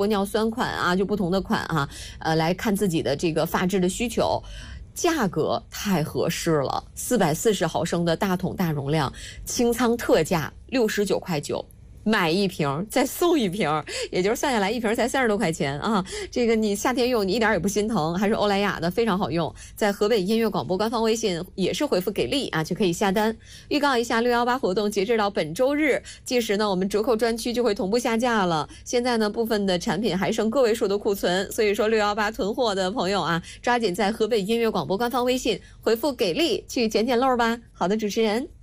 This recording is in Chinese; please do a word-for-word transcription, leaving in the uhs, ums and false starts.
玻尿酸款啊，就不同的款啊，呃，来看自己的这个发质的需求。价格太合适了，四百四十毫升的大桶大容量，清仓特价六十九块九。买一瓶再送一瓶，也就是算下来一瓶才三十多块钱啊！这个你夏天用你一点也不心疼，还是欧莱雅的，非常好用。在河北音乐广播官方微信也是回复给力啊，就可以下单。预告一下六一八活动截止到本周日，届时呢我们折扣专区就会同步下架了。现在呢部分的产品还剩个位数的库存，所以说六一八囤货的朋友啊，抓紧在河北音乐广播官方微信回复给力去捡捡漏吧。好的，主持人。